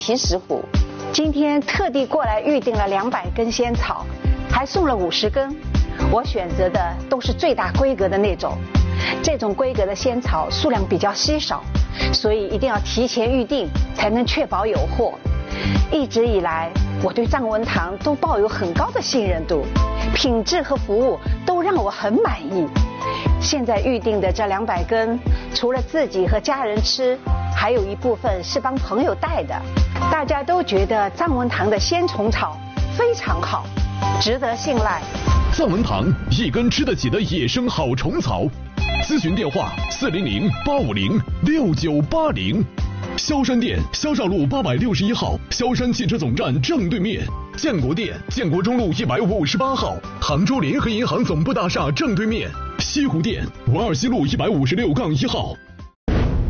皮石虎，今天特地过来预定了200根仙草，还送了50根。我选择的都是最大规格的那种，这种规格的仙草数量比较稀少，所以一定要提前预定，才能确保有货。一直以来，我对藏文堂都抱有很高的信任度，品质和服务都让我很满意。现在预定的这200根，除了自己和家人吃，还有一部分是帮朋友带的。大家都觉得藏文堂的仙虫草非常好，值得信赖。 藏文堂一根吃得起的野生好虫草，咨询电话400-850-6980。萧山店，萧绍路861号，萧山汽车总站正对面；建国店，建国中路158号，杭州联合银行总部大厦正对面；西湖店，文二西路156-1号。